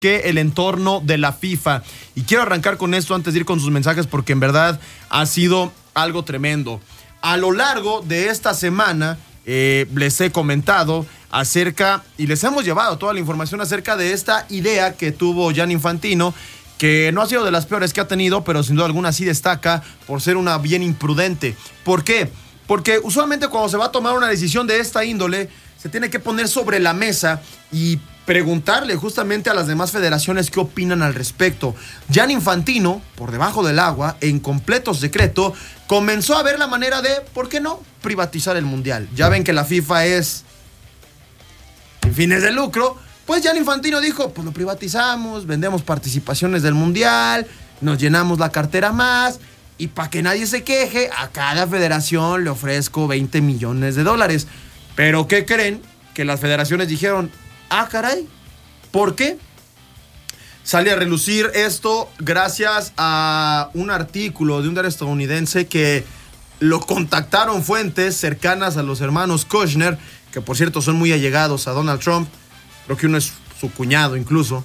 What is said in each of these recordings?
que el entorno de la FIFA. Y quiero arrancar con esto antes de ir con sus mensajes porque en verdad ha sido algo tremendo. A lo largo de esta semana les he comentado acerca y les hemos llevado toda la información acerca de esta idea que tuvo Gianni Infantino, que no ha sido de las peores que ha tenido, pero sin duda alguna sí destaca por ser una bien imprudente. ¿Por qué? Porque usualmente cuando se va a tomar una decisión de esta índole, se tiene que poner sobre la mesa y preguntarle justamente a las demás federaciones qué opinan al respecto. Gianni Infantino, por debajo del agua, en completo secreto, comenzó a ver la manera de, ¿por qué no?, privatizar el Mundial. Ya ven que la FIFA es sin fines de lucro. Pues Gianni Infantino dijo, pues lo privatizamos, vendemos participaciones del Mundial, nos llenamos la cartera más y para que nadie se queje, a cada federación le ofrezco $20 millones. Pero ¿qué creen? Que las federaciones dijeron, ah, caray, ¿por qué? Sale a relucir esto gracias a un artículo de un diario estadounidense que lo contactaron fuentes cercanas a los hermanos Kushner, que por cierto son muy allegados a Donald Trump. Creo que uno es su cuñado incluso,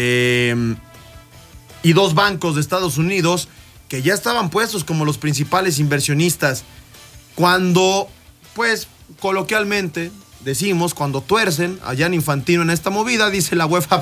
y dos bancos de Estados Unidos que ya estaban puestos como los principales inversionistas. Cuando, pues, coloquialmente decimos, cuando tuercen a Gianni Infantino en esta movida, dice la UEFA,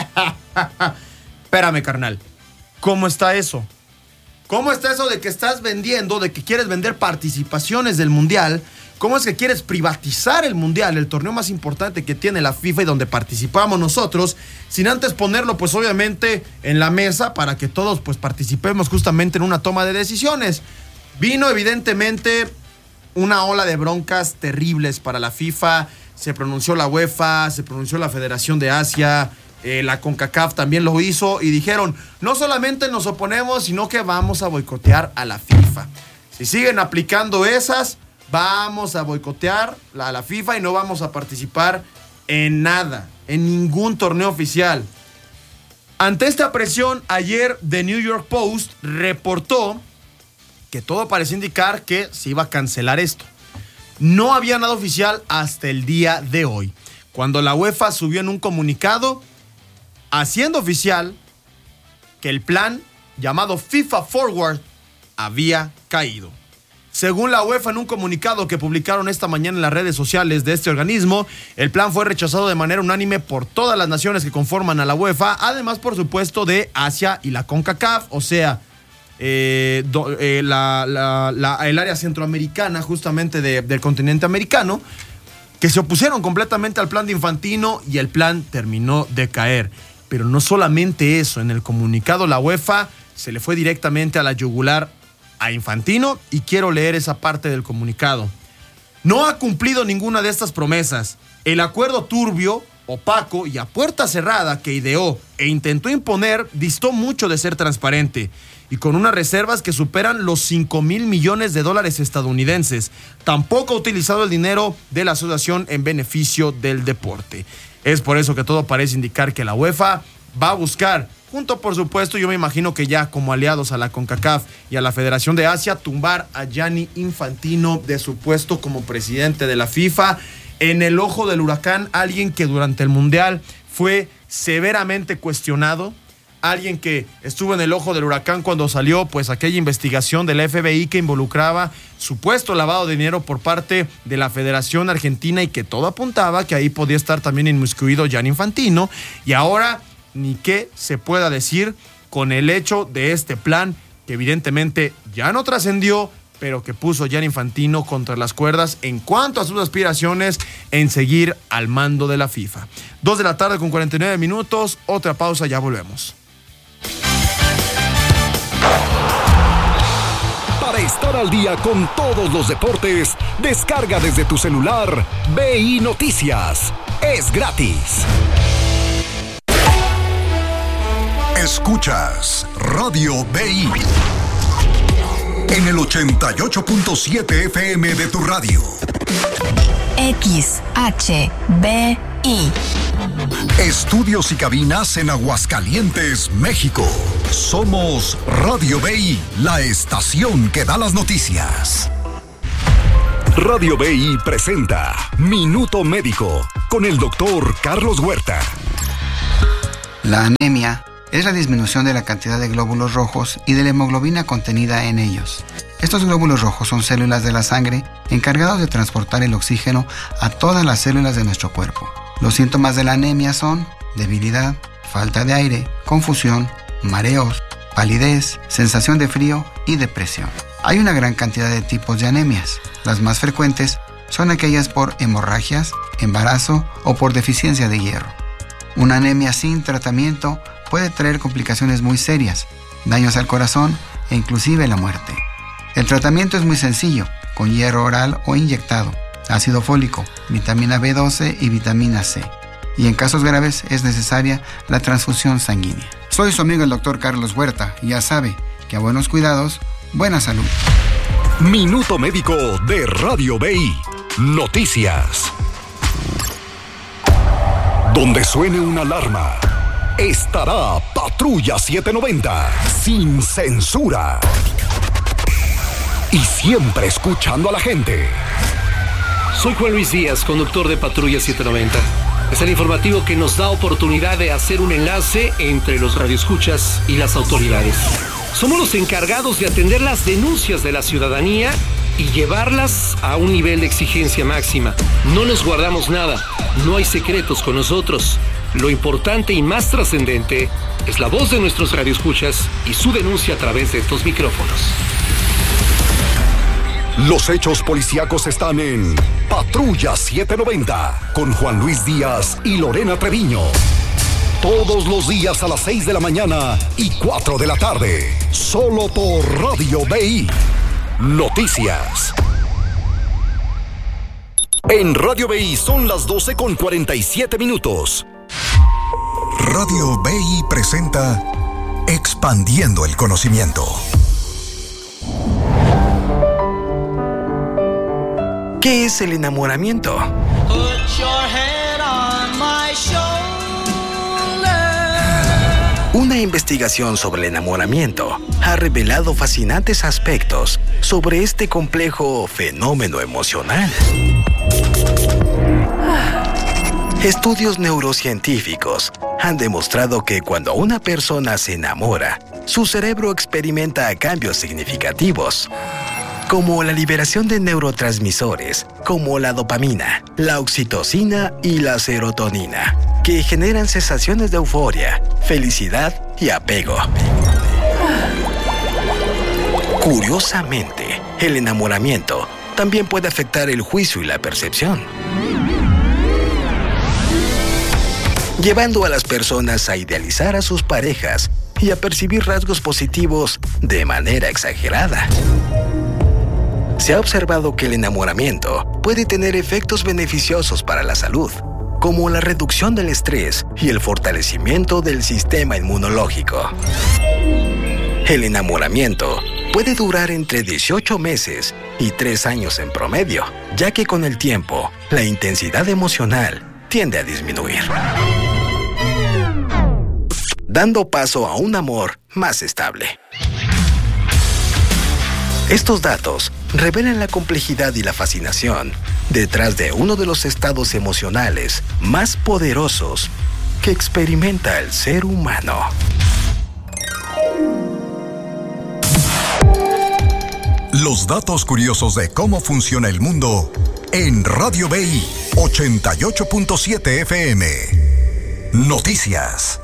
espérame, carnal, ¿cómo está eso? ¿Cómo está eso de que estás vendiendo, de que quieres vender participaciones del Mundial? ¿Cómo es que quieres privatizar el Mundial, el torneo más importante que tiene la FIFA y donde participamos nosotros, sin antes ponerlo, pues obviamente, en la mesa para que todos, pues, participemos justamente en una toma de decisiones? Vino, evidentemente, una ola de broncas terribles para la FIFA. Se pronunció la UEFA, se pronunció la Federación de Asia, la CONCACAF también lo hizo y dijeron, no solamente nos oponemos, sino que vamos a boicotear a la FIFA. Si siguen aplicando esas, vamos a boicotear a la FIFA y no vamos a participar en nada, en ningún torneo oficial. Ante esta presión, ayer The New York Post reportó que todo parecía indicar que se iba a cancelar esto. No había nada oficial hasta el día de hoy, cuando la UEFA subió en un comunicado haciendo oficial que el plan llamado FIFA Forward había caído. Según la UEFA, en un comunicado que publicaron esta mañana en las redes sociales de este organismo, el plan fue rechazado de manera unánime por todas las naciones que conforman a la UEFA, además, por supuesto, de Asia y la CONCACAF, o sea, el área centroamericana, justamente del continente americano, que se opusieron completamente al plan de Infantino y el plan terminó de caer. Pero no solamente eso, en el comunicado la UEFA se le fue directamente a la yugular a Infantino y quiero leer esa parte del comunicado. No ha cumplido ninguna de estas promesas. El acuerdo turbio, opaco y a puerta cerrada que ideó e intentó imponer distó mucho de ser transparente y con unas reservas que superan los $5,000 millones estadounidenses. Tampoco ha utilizado el dinero de la asociación en beneficio del deporte. Es por eso que todo parece indicar que la UEFA va a buscar, junto por supuesto, yo me imagino que ya como aliados a la CONCACAF y a la Federación de Asia, tumbar a Gianni Infantino de su puesto como presidente de la FIFA. En el ojo del huracán, alguien que durante el Mundial fue severamente cuestionado, alguien que estuvo en el ojo del huracán cuando salió pues aquella investigación de la FBI que involucraba supuesto lavado de dinero por parte de la Federación Argentina y que todo apuntaba que ahí podía estar también inmiscuido Gianni Infantino. Y ahora ni qué se pueda decir con el hecho de este plan que evidentemente ya no trascendió, pero que puso Gianni Infantino contra las cuerdas en cuanto a sus aspiraciones en seguir al mando de la FIFA. 2:49 p.m, otra pausa, ya volvemos. Para estar al día con todos los deportes, descarga desde tu celular BI Noticias. Es gratis. Escuchas Radio BI en el 88.7 FM de tu radio. XHBI. Estudios y cabinas en Aguascalientes, México. Somos Radio BI, la estación que da las noticias. Radio BI presenta Minuto Médico con el doctor Carlos Huerta. La anemia es la disminución de la cantidad de glóbulos rojos y de la hemoglobina contenida en ellos. Estos glóbulos rojos son células de la sangre encargados de transportar el oxígeno a todas las células de nuestro cuerpo. Los síntomas de la anemia son debilidad, falta de aire, confusión, mareos, palidez, sensación de frío y depresión. Hay una gran cantidad de tipos de anemias. Las más frecuentes son aquellas por hemorragias, embarazo o por deficiencia de hierro. Una anemia sin tratamiento puede traer complicaciones muy serias, daños al corazón e inclusive la muerte. El tratamiento es muy sencillo, con hierro oral o inyectado, ácido fólico, vitamina B12 y vitamina C. Y en casos graves es necesaria la transfusión sanguínea. Soy su amigo el Dr. Carlos Huerta y ya sabe que a buenos cuidados, buena salud. Minuto Médico de Radio BI. Noticias. Donde suene una alarma, estará Patrulla 790, sin censura. Y siempre escuchando a la gente. Soy Juan Luis Díaz, conductor de Patrulla 790. Es el informativo que nos da oportunidad de hacer un enlace entre los radioescuchas y las autoridades. Somos los encargados de atender las denuncias de la ciudadanía y llevarlas a un nivel de exigencia máxima. No nos guardamos nada, no hay secretos con nosotros. Lo importante y más trascendente es la voz de nuestros radioescuchas y su denuncia a través de estos micrófonos. Los hechos policíacos están en Patrulla 790 con Juan Luis Díaz y Lorena Treviño. Todos los días a las 6 de la mañana y 4 de la tarde. Solo por Radio BI. Noticias. En Radio BI son las 12:47. Radio BI presenta Expandiendo el Conocimiento. ¿Qué es el enamoramiento? Una investigación sobre el enamoramiento ha revelado fascinantes aspectos sobre este complejo fenómeno emocional. Estudios neurocientíficos han demostrado que cuando una persona se enamora, su cerebro experimenta cambios significativos, como la liberación de neurotransmisores, como la dopamina, la oxitocina y la serotonina, que generan sensaciones de euforia, felicidad y apego. Curiosamente, el enamoramiento también puede afectar el juicio y la percepción, llevando a las personas a idealizar a sus parejas y a percibir rasgos positivos de manera exagerada. Se ha observado que el enamoramiento puede tener efectos beneficiosos para la salud, como la reducción del estrés y el fortalecimiento del sistema inmunológico. El enamoramiento puede durar entre 18 meses y 3 años en promedio, ya que con el tiempo, la intensidad emocional tiende a disminuir, dando paso a un amor más estable. Estos datos revelan la complejidad y la fascinación detrás de uno de los estados emocionales más poderosos que experimenta el ser humano. Los datos curiosos de cómo funciona el mundo en Radio BI 88.7 FM. Noticias.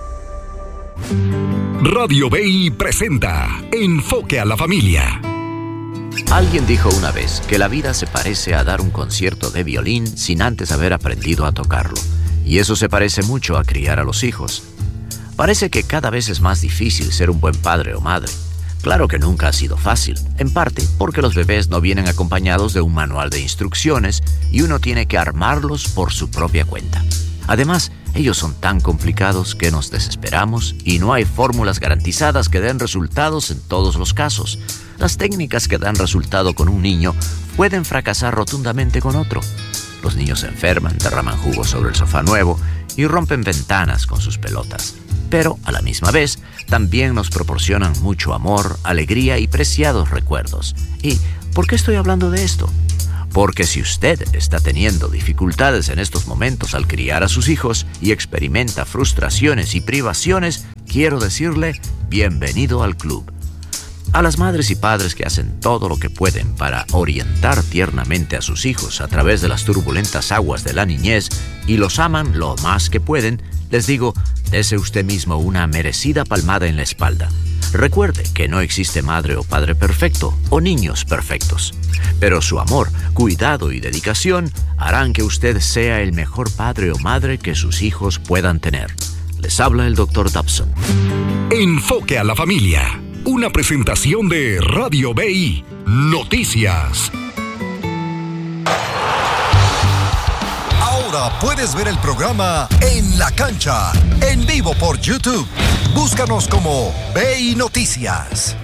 Radio BI presenta Enfoque a la Familia. Alguien dijo una vez que la vida se parece a dar un concierto de violín sin antes haber aprendido a tocarlo. Y eso se parece mucho a criar a los hijos. Parece que cada vez es más difícil ser un buen padre o madre. Claro que nunca ha sido fácil, en parte porque los bebés no vienen acompañados de un manual de instrucciones y uno tiene que armarlos por su propia cuenta. Además, ellos son tan complicados que nos desesperamos y no hay fórmulas garantizadas que den resultados en todos los casos. Las técnicas que dan resultado con un niño pueden fracasar rotundamente con otro. Los niños se enferman, derraman jugo sobre el sofá nuevo y rompen ventanas con sus pelotas. Pero, a la misma vez, también nos proporcionan mucho amor, alegría y preciados recuerdos. ¿Y por qué estoy hablando de esto? Porque si usted está teniendo dificultades en estos momentos al criar a sus hijos y experimenta frustraciones y privaciones, quiero decirle, bienvenido al club. A las madres y padres que hacen todo lo que pueden para orientar tiernamente a sus hijos a través de las turbulentas aguas de la niñez y los aman lo más que pueden, les digo, dese usted mismo una merecida palmada en la espalda. Recuerde que no existe madre o padre perfecto o niños perfectos, pero su amor, cuidado y dedicación harán que usted sea el mejor padre o madre que sus hijos puedan tener. Les habla el Dr. Dobson. Enfoque a la familia. Una presentación de Radio BI Noticias. Ahora puedes ver el programa En la Cancha, en vivo por YouTube. Búscanos como BI Noticias.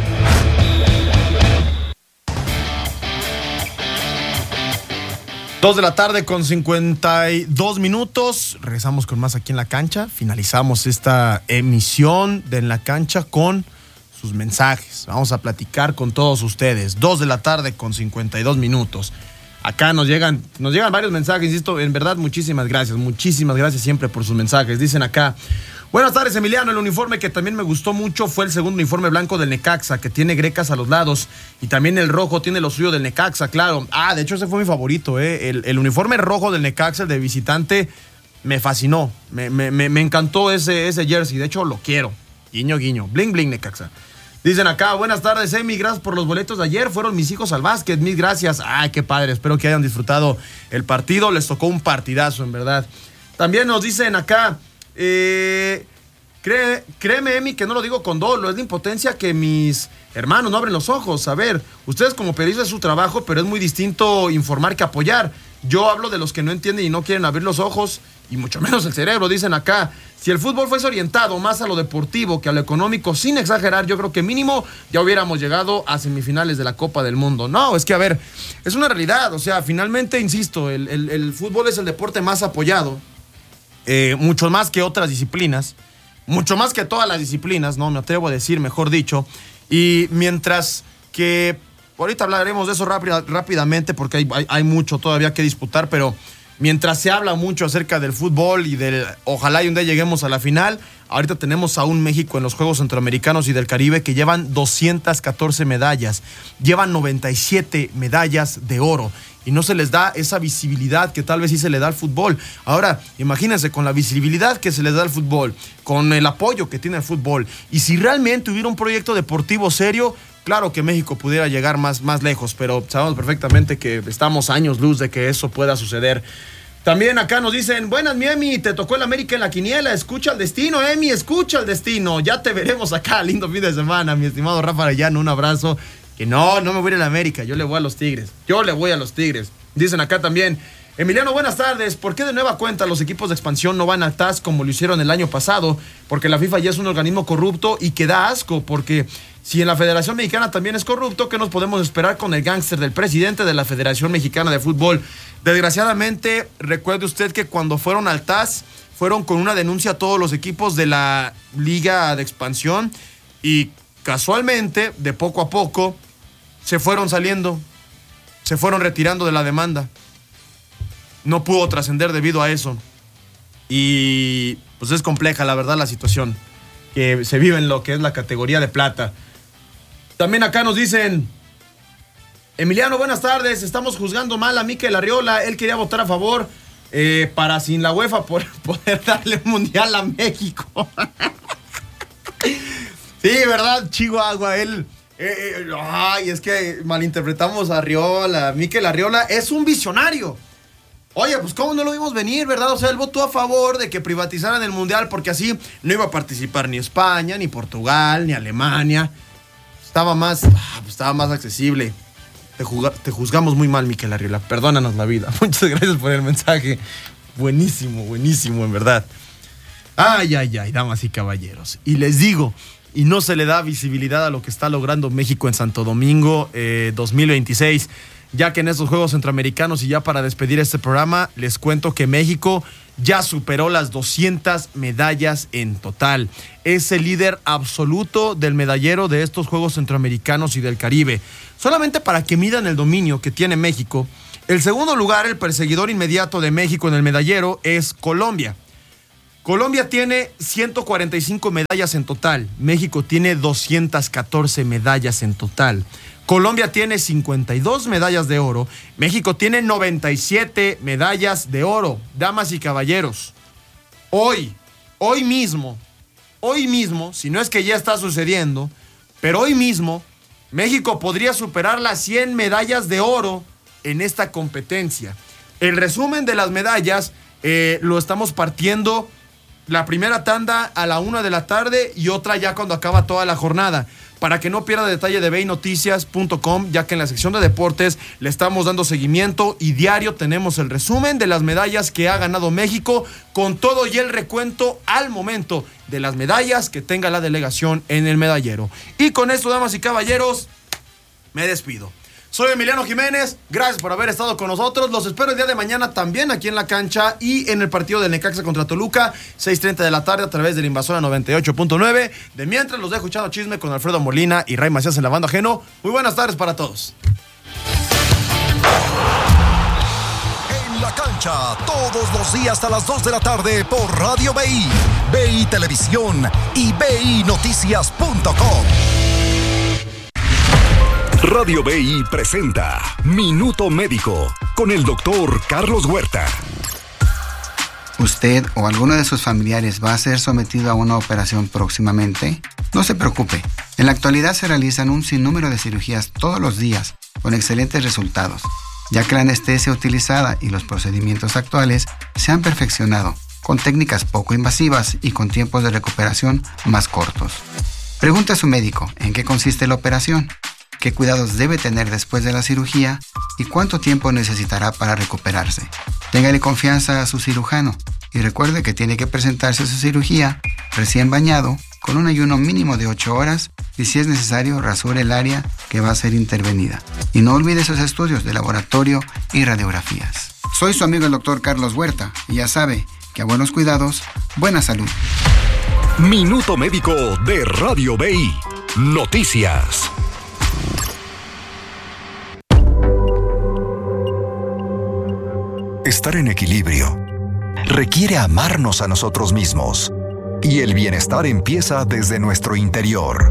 Dos de la tarde con 52 minutos. Regresamos con más aquí en la cancha. Finalizamos esta emisión de En la Cancha con sus mensajes. Vamos a platicar con todos ustedes. 2 de la tarde con 52 minutos. Acá nos llegan varios mensajes, insisto, en verdad, muchísimas gracias siempre por sus mensajes. Dicen acá, buenas tardes, Emiliano, el uniforme que también me gustó mucho fue el segundo uniforme blanco del Necaxa, que tiene grecas a los lados, y también el rojo tiene lo suyo del Necaxa, claro. De hecho ese fue mi favorito, el uniforme rojo del Necaxa, el de visitante, me fascinó, me encantó ese jersey, de hecho lo quiero, guiño, guiño, bling bling Necaxa. Dicen acá, buenas tardes, Emi, gracias por los boletos de ayer, fueron mis hijos al básquet, mil gracias. Ay, qué padre, espero que hayan disfrutado el partido, les tocó un partidazo, en verdad. También nos dicen acá, créeme, Emi, que no lo digo con dolo, es la impotencia que mis hermanos no abren los ojos. A ver, ustedes como periodistas es su trabajo, pero es muy distinto informar que apoyar. Yo hablo de los que no entienden y no quieren abrir los ojos, y mucho menos el cerebro. Dicen acá, si el fútbol fuese orientado más a lo deportivo que a lo económico, sin exagerar, yo creo que mínimo ya hubiéramos llegado a semifinales de la Copa del Mundo. No, es que a ver, es una realidad, o sea, finalmente, insisto, el fútbol es el deporte más apoyado, mucho más que otras disciplinas, mucho más que todas las disciplinas, no me atrevo a decir, mejor dicho, y mientras que, ahorita hablaremos de eso rápidamente porque hay mucho todavía que disputar, pero mientras se habla mucho acerca del fútbol y ojalá y un día lleguemos a la final, ahorita tenemos a un México en los Juegos Centroamericanos y del Caribe que llevan 214 medallas, llevan 97 medallas de oro y no se les da esa visibilidad que tal vez sí se le da al fútbol. Ahora, imagínense, con la visibilidad que se les da al fútbol, con el apoyo que tiene el fútbol, y si realmente hubiera un proyecto deportivo serio, claro que México pudiera llegar más lejos, pero sabemos perfectamente que estamos años luz de que eso pueda suceder. También acá nos dicen, buenas, mi Emi, te tocó el América en la quiniela, escucha el destino, Emi, escucha el destino, ya te veremos acá, lindo fin de semana, mi estimado Rafa Arellano, un abrazo, que no me voy a ir a la América, yo le voy a los Tigres. Dicen acá también, Emiliano, buenas tardes, ¿por qué de nueva cuenta los equipos de expansión no van al TAS como lo hicieron el año pasado? Porque la FIFA ya es un organismo corrupto y que da asco, porque si en la Federación Mexicana también es corrupto, ¿qué nos podemos esperar con el gángster del presidente de la Federación Mexicana de Fútbol? Desgraciadamente, recuerde usted que cuando fueron al TAS, fueron con una denuncia a todos los equipos de la Liga de Expansión y casualmente, de poco a poco, se fueron saliendo, se fueron retirando de la demanda. No pudo trascender debido a eso. Y pues es compleja, la verdad, la situación que se vive en lo que es la categoría de plata. También acá nos dicen, Emiliano, buenas tardes, estamos juzgando mal a Mikel Arriola, él quería votar a favor para sin la UEFA poder darle un mundial a México. Sí, ¿verdad? Chihuahua, él... es que malinterpretamos a Arriola. Mikel Arriola es un visionario. Oye, pues cómo no lo vimos venir, ¿verdad? O sea, él votó a favor de que privatizaran el mundial porque así no iba a participar ni España, ni Portugal, ni Alemania. Estaba más accesible. Te juzgamos muy mal, Mikel Arriola. Perdónanos la vida. Muchas gracias por el mensaje. Buenísimo, en verdad. Ay, damas y caballeros. Y les digo, y no se le da visibilidad a lo que está logrando México en Santo Domingo 2026, ya que en estos Juegos Centroamericanos, y ya para despedir este programa, les cuento que México ya superó las 200 medallas en total. Es el líder absoluto del medallero de estos Juegos Centroamericanos y del Caribe. Solamente para que midan el dominio que tiene México, el segundo lugar, el perseguidor inmediato de México en el medallero, es Colombia. Colombia tiene 145 medallas en total. México tiene 214 medallas en total. Colombia tiene 52 medallas de oro. México tiene 97 medallas de oro. Damas y caballeros, hoy mismo, si no es que ya está sucediendo, pero hoy mismo, México podría superar las 100 medallas de oro en esta competencia. El resumen de las medallas lo estamos partiendo. La primera tanda a la 1 de la tarde y otra ya cuando acaba toda la jornada. Para que no pierda detalle de beinoticias.com, ya que en la sección de deportes le estamos dando seguimiento y diario tenemos el resumen de las medallas que ha ganado México, con todo y el recuento al momento de las medallas que tenga la delegación en el medallero. Y con esto, damas y caballeros, me despido. Soy Emiliano Jiménez, gracias por haber estado con nosotros. Los espero el día de mañana también aquí en la cancha y en el partido del Necaxa contra Toluca, 6:30 de la tarde a través de la Invasora 98.9. De mientras los dejo echando chisme con Alfredo Molina y Ray Macías en la banda ajeno. Muy buenas tardes para todos. En la cancha, todos los días a las 2 de la tarde por Radio BI, BI Televisión y BINoticias.com. Radio BI presenta Minuto Médico con el doctor Carlos Huerta. ¿Usted o alguno de sus familiares va a ser sometido a una operación próximamente? No se preocupe. En la actualidad se realizan un sinnúmero de cirugías todos los días con excelentes resultados, ya que la anestesia utilizada y los procedimientos actuales se han perfeccionado con técnicas poco invasivas y con tiempos de recuperación más cortos. Pregunte a su médico en qué consiste la operación, qué cuidados debe tener después de la cirugía y cuánto tiempo necesitará para recuperarse. Téngale confianza a su cirujano y recuerde que tiene que presentarse a su cirugía recién bañado, con un ayuno mínimo de 8 horas y, si es necesario, rasure el área que va a ser intervenida. Y no olvide sus estudios de laboratorio y radiografías. Soy su amigo el doctor Carlos Huerta y ya sabe que a buenos cuidados, buena salud. Minuto Médico de Radio BI. Noticias. Estar en equilibrio requiere amarnos a nosotros mismos, y el bienestar empieza desde nuestro interior.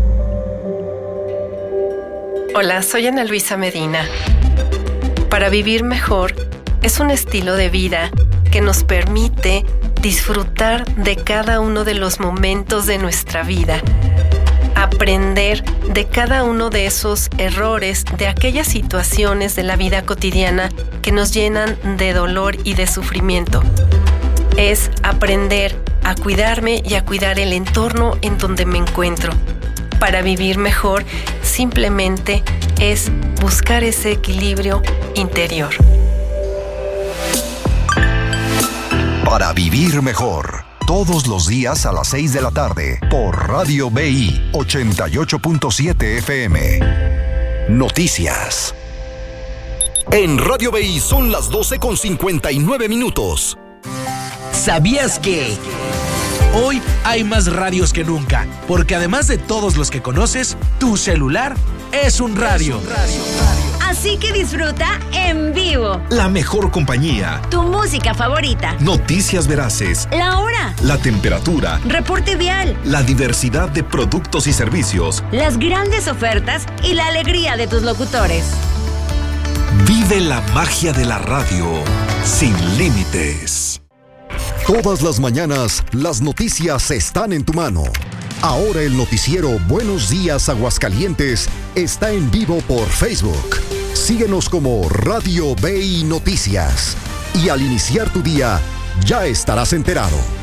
Hola, soy Ana Luisa Medina. Para vivir mejor es un estilo de vida que nos permite disfrutar de cada uno de los momentos de nuestra vida, aprender de cada uno de esos errores, de aquellas situaciones de la vida cotidiana que nos llenan de dolor y de sufrimiento. Es aprender a cuidarme y a cuidar el entorno en donde me encuentro. Para vivir mejor, simplemente es buscar ese equilibrio interior. Para vivir mejor, todos los días a las 6 de la tarde por Radio BI 88.7 FM. Noticias. En Radio BI son las 12:59. ¿Sabías que hoy hay más radios que nunca? Porque además de todos los que conoces, tu celular es un radio. Así que disfruta en vivo. La mejor compañía. Tu música favorita. Noticias veraces. La hora. La temperatura. Reporte vial. La diversidad de productos y servicios. Las grandes ofertas y la alegría de tus locutores. Vive la magia de la radio sin límites. Todas las mañanas, las noticias están en tu mano. Ahora el noticiero Buenos Días Aguascalientes está en vivo por Facebook. Síguenos como Radio BI Noticias. Y al iniciar tu día, ya estarás enterado.